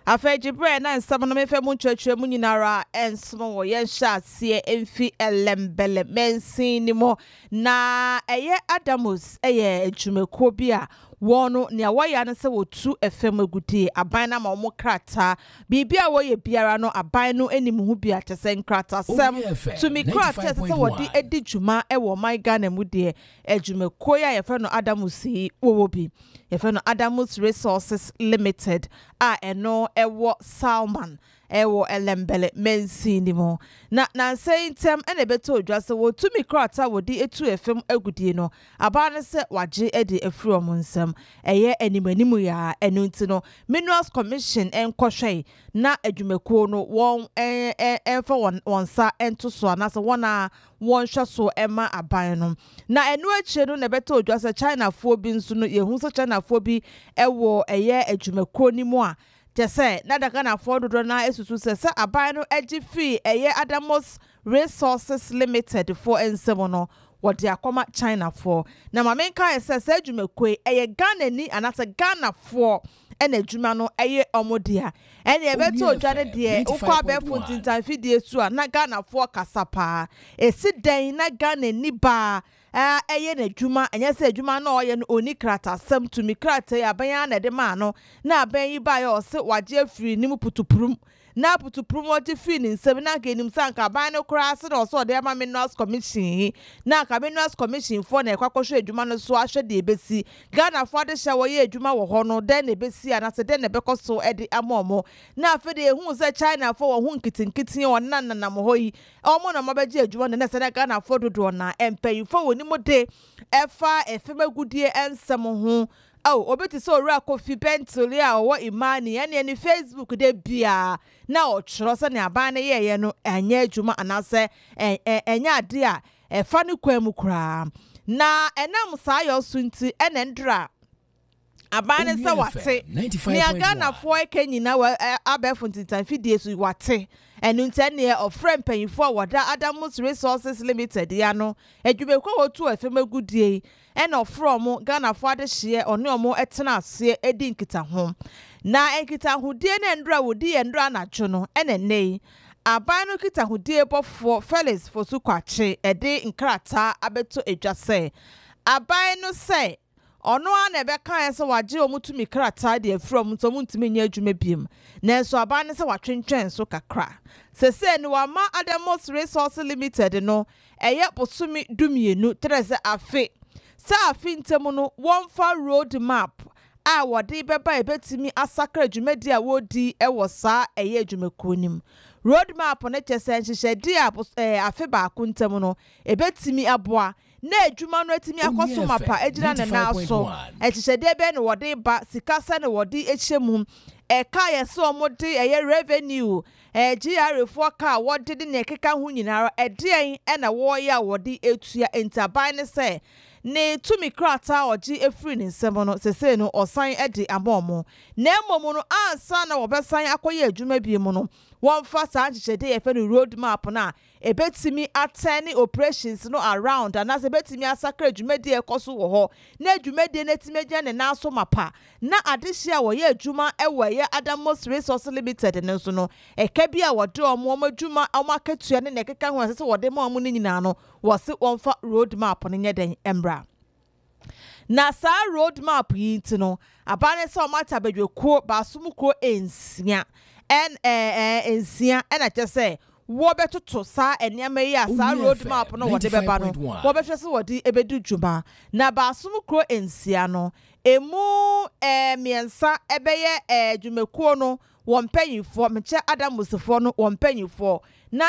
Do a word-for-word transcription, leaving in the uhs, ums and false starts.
Afejibre na nsam no mefe mu ntwetwe mu nyinara ensomo wo yen hyaase emfi elembele mensin ni mo na eye Adamus eye adwumako bi a wono ne awaya no se wotu efem agudie aban na ma omo krata bibia wo ye biara no aban no anim hu bia tese krata sem tumi krata se wodi edi dwuma e wo man Ghana mu de adwumako ya ye fe no Adamus wo bi ye fe no Adamus Resources Limited a eno ewo Salman ewo elembele mensi ni mo na na say ntem ene beto odwase wo tumi krata wodi etu efem agudie no aba ne se waje ede afro mo nsam eye animanimu ya enu nti no Minerals Commission enkohwe na adwumako no won en en fa won wonsa ento so na se wona won hwaso ema aban no na enu achi no ne beto odwase China fo bi nso no ye hu so China fo bi ewo eye adwumako ni mu a Jese na daga na for dodo na esusu se se aban no agi free eye Adamus Resources Limited for ensemo no wodi akoma China for na mamenka ese se adwumakwe eye Ghana ni anase Ghana for ena adwuma no eye omodia ene ebeto odwane de ukwa befo tintan fidie su a na Ghana for kasapa esi den na Ghana ni ba eh eye na adwuma anya se adwuma na oye no oni krata sam tumi krata ya ban na de ma no na ban yi ba ya o se waje afiri nim putupurum na putupurum wati free ni nsem na ka enim sanka ban no kra se na so de ma Minerals Commission na ka Minerals Commission for na ekwakosho adwuma no so ahwe de ebesi Ghana for de hye wo ye adwuma wo ho no de na ebesi ana se de na bekoso e de amomo na afi de hu se China for wo hu nkitinkiti o nanana mo hoyi omo na mabaji adwuma na se na Ghana for dodo na empanyi for woni mo de efa efemagudie ensem ho Oh, obeti so ra Kofi Bentley a wo Imani ene ni Facebook de bia na o tworo se ne aban ne ye ye no anya adwuma anase enya ade a e fa ne kwam kura na enam sa yo sunti ene ndra aban ne se wate ne Ghana fo eke nyina wa abefo ntintan fidie su wate enu ntene of friend panyifo wada Adamus Resources Limited ya no adwumako wotu efemagudie ena from Ghana fo ade hye one omo etena ase edi nkita ho na enkita hodie na ndra wodi ndra na dwo no ena nei aban no kita hodie bofo Felix Fosu Kwache ede nkrata abeto edwase aban no se ono ana ebe kan se waje omutumi krata de from so muntumi nya adwuma biem na so aban ne se watwentwen so kakra sese ni wa ma Adamus Resources Limited no eye posumi dumienu treze afe sa afi ntemu no wonfa road map a wode beba ebetimi asakra adwumadi a wodi ewo saa eye adwumako nim road map ne chese nhyehyedi a afe ba ko ntemu no ebetimi aboa na adwuma no atimi akoso mapa egira ne na so ehyehyede be ne wode ba sikasa ne wode ehyemu e ka yese omode eye revenue e G R fo ka wode de ne keka hu nyinara e de en na wo ya wode etua entaban ne se ne tumi krata oji efri ne nsem no sese no osan ede amomo na emomo no ansa na wobesan akoye adwuma bi mu no won fa sa nhyehyede ye fe no road map na ebetimi atene operations no around and as ebetimi asakra adwumadi ekoso wo ho na adwumadi na timegya ne na so mapa na adehia wo ye adwuma ewo ye Adamus Resources Limited ne so no eka bi a wode omo omo adwuma omo akatua ne nekeka ho asese wode ma omo ne nyina no wo se won fa road map ne nyeden embra na sa road map yi ti no abane se omata bedweko basumuko ensia en eh eh ensia ena chese wo betoto sa eniama yi asa road map no wode beba no wo behwese wode ebedu dwuma na basumuko ensia no emu eh miensa ebeye eh dwumako no wo mpanyifo meche Adamusfo no wo mpanyifo na